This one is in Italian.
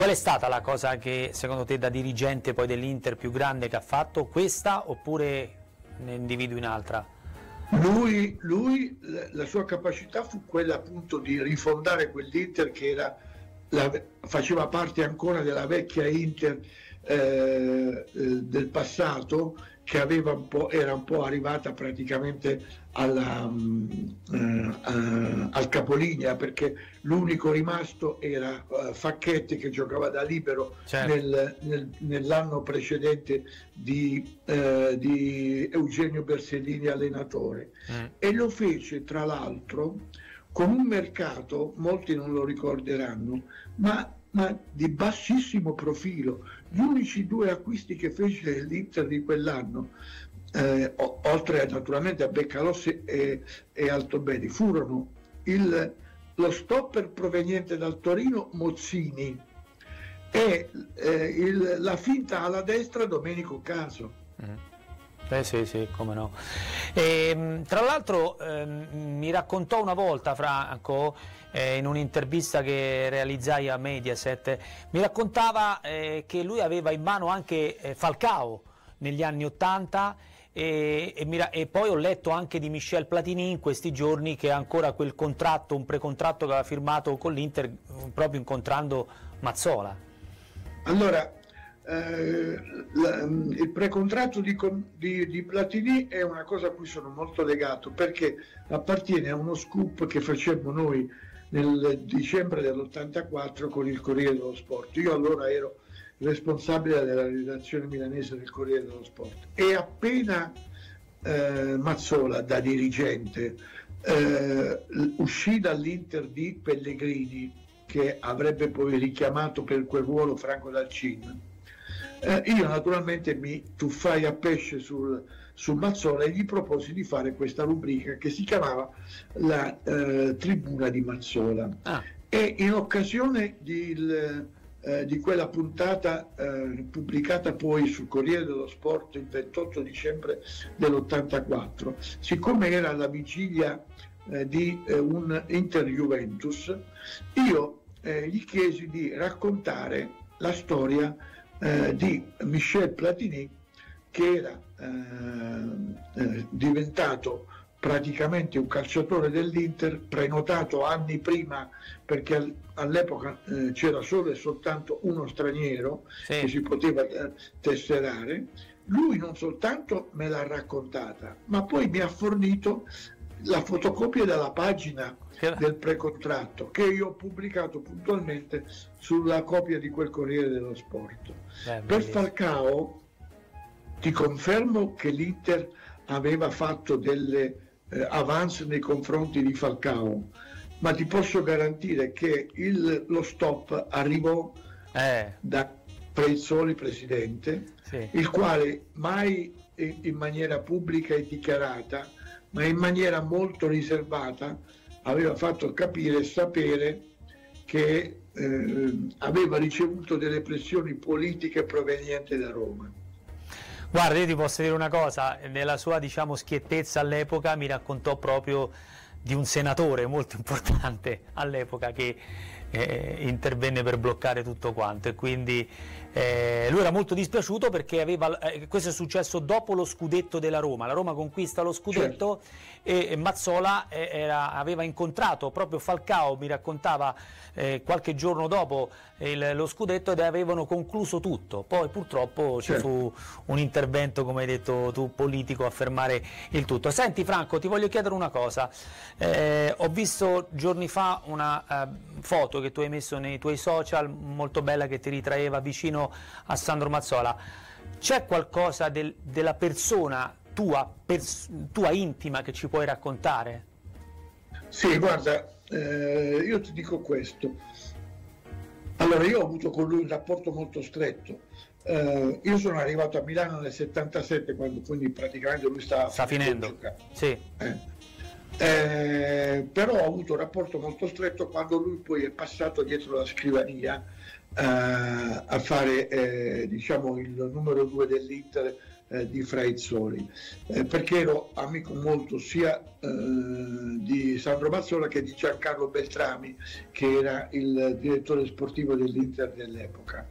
Qual è stata la cosa che secondo te da dirigente poi dell'Inter più grande che ha fatto? Questa oppure ne individui un'altra? La sua capacità fu quella appunto di rifondare quell'Inter che faceva parte ancora della vecchia Inter del passato, che era un po' arrivata praticamente al capolinea, perché l'unico rimasto era Facchetti, che giocava da libero, certo, nell'anno precedente di Eugenio Bersellini allenatore, e lo fece tra l'altro con un mercato, molti non lo ricorderanno, ma di bassissimo profilo. Gli unici due acquisti che fece l'Inter di quell'anno, oltre naturalmente a Beccalossi e Altobelli, furono lo stopper proveniente dal Torino Mozzini e la finta alla destra Domenico Caso. Sì, come no. Tra l'altro mi raccontò una volta Franco, in un'intervista che realizzai a Mediaset, mi raccontava che lui aveva in mano anche Falcao negli anni '80 e poi ho letto anche di Michel Platini in questi giorni, che ha ancora quel contratto, un precontratto che aveva firmato con l'Inter proprio incontrando Mazzola. Allora, il precontratto di Platini è una cosa a cui sono molto legato, perché appartiene a uno scoop che facemmo noi nel dicembre dell'84 con il Corriere dello Sport. Io allora ero responsabile della redazione milanese del Corriere dello Sport, e appena Mazzola da dirigente uscì dall'Inter di Pellegrini, che avrebbe poi richiamato per quel ruolo Franco Dalcin, io naturalmente mi tuffai a pesce su Mazzola e gli proposi di fare questa rubrica che si chiamava la Tribuna di Mazzola. E in occasione di quella puntata pubblicata poi sul Corriere dello Sport il 28 dicembre dell'84, siccome era la vigilia di un Inter-Juventus, io gli chiesi di raccontare la storia di Michel Platini, che era diventato praticamente un calciatore dell'Inter, prenotato anni prima, perché all'epoca c'era solo e soltanto uno straniero che si poteva tesserare. Lui non soltanto me l'ha raccontata, ma poi mi ha fornito la fotocopia della pagina del precontratto, che io ho pubblicato puntualmente sulla copia di quel Corriere dello Sport. Per Falcao ti confermo che l'Inter aveva fatto delle avance nei confronti di Falcao, ma ti posso garantire che lo stop arrivò da Prezzoli presidente, il quale mai in maniera pubblica e dichiarata, ma in maniera molto riservata, aveva fatto capire e sapere che aveva ricevuto delle pressioni politiche provenienti da Roma. Guarda, io ti posso dire una cosa, nella sua schiettezza all'epoca mi raccontò proprio di un senatore molto importante all'epoca che intervenne per bloccare tutto quanto, e quindi lui era molto dispiaciuto perché questo è successo dopo lo scudetto della Roma. La Roma conquista lo scudetto, certo, e Mazzola aveva incontrato proprio Falcao, mi raccontava qualche giorno dopo lo scudetto, ed avevano concluso tutto. Poi purtroppo ci fu un intervento, come hai detto tu, politico a fermare il tutto. Senti Franco, ti voglio chiedere una cosa. Ho visto giorni fa una foto che tu hai messo nei tuoi social, molto bella, che ti ritraeva vicino a Sandro Mazzola. C'è qualcosa della persona tua intima che ci puoi raccontare? Sì, guarda, io ti dico questo. Allora, io ho avuto con lui un rapporto molto stretto. Io sono arrivato a Milano nel 77, quindi praticamente lui sta finendo. Sì. Però ho avuto un rapporto molto stretto quando lui poi è passato dietro la scrivania a fare il numero 2 dell'Inter di Fraizzoli, perché ero amico molto sia di Sandro Mazzola che di Giancarlo Beltrami, che era il direttore sportivo dell'Inter dell'epoca.